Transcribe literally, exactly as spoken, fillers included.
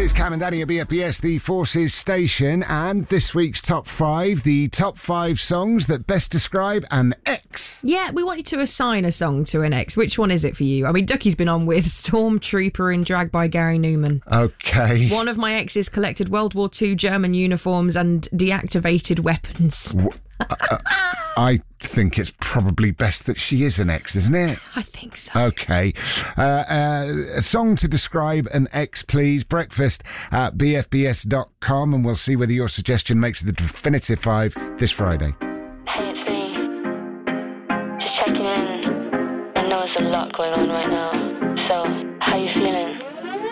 It's Cam and Danny at B F B S, the Forces station, and this week's top five, the top five songs that best describe an ex. Yeah, we want you to assign a song to an ex. Which one is it for you? I mean, Ducky's been on with Stormtrooper in Drag by Gary Newman. Okay. One of my exes collected World War Two German uniforms and deactivated weapons. uh, I think it's probably best that she is an ex, isn't it? I think so. Okay. Uh, uh, a song to describe an ex, please. Breakfast at b f b s dot com, and we'll see whether your suggestion makes the definitive five this Friday. Hey, it's me. Just checking in. I know there's a lot going on right now. So, how you feeling?